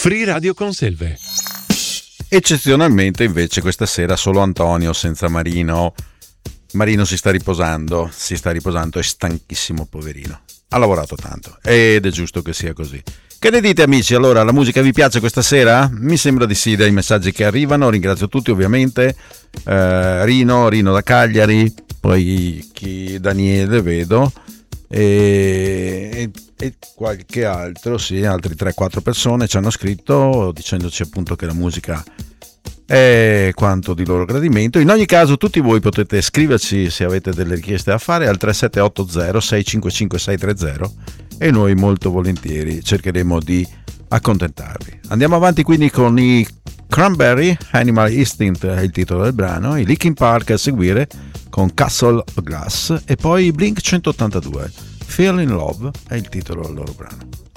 Free Radio Conselve. Eccezionalmente invece questa sera solo Antonio senza Marino. Marino si sta riposando, è stanchissimo poverino, ha lavorato tanto ed è giusto che sia così. Che ne dite amici? Allora, la musica vi piace questa sera? Mi sembra di sì dai messaggi che arrivano, ringrazio tutti ovviamente, Rino da Cagliari, poi Daniele vedo e qualche altro, sì, altri 3-4 persone ci hanno scritto dicendoci appunto che la musica è quanto di loro gradimento. In ogni caso tutti voi potete scriverci se avete delle richieste da fare al 3780 655 630 e noi molto volentieri cercheremo di accontentarvi. Andiamo avanti quindi con i Cranberry, Animal Instinct è il titolo del brano, i Linkin Park a seguire con Castle of Glass e poi Blink 182, Feel in Love è il titolo del loro brano.